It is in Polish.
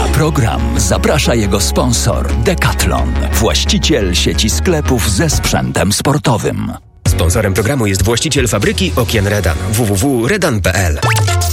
Na program zaprasza jego sponsor Decathlon, właściciel sieci sklepów ze sprzętem sportowym. Sponsorem programu jest właściciel fabryki okien Redan www.redan.pl.